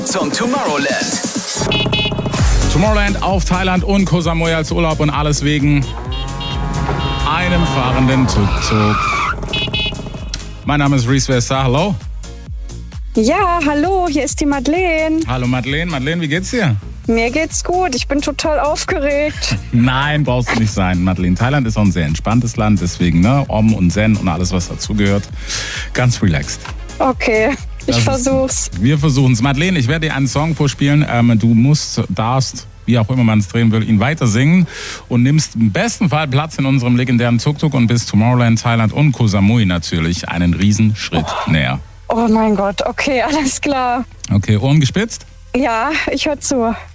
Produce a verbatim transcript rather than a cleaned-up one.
zum Tomorrowland. Tomorrowland auf Thailand und Koh Samui als Urlaub und alles wegen einem fahrenden Tuk-Tuk. Mein Name ist Reese Wester, hallo. Ja, hallo, hier ist die Madeleine. Hallo Madeleine, Madeleine, wie geht's dir? Mir geht's gut, ich bin total aufgeregt. Nein, brauchst du nicht sein, Madeleine. Thailand ist auch ein sehr entspanntes Land, deswegen, ne, Om und Zen und alles, was dazugehört. Ganz relaxed. Okay, ich Das versuch's. Ist, wir versuchen's. Madeleine, ich werde dir einen Song vorspielen. Ähm, du musst, darfst, wie auch immer man es drehen will, ihn weiter singen und nimmst im besten Fall Platz in unserem legendären Tuk-Tuk und bist Tomorrowland, Thailand und Koh Samui natürlich einen riesen Schritt oh. näher. Oh mein Gott, okay, alles klar. Okay, Ohren gespitzt? Ja, ich höre zu.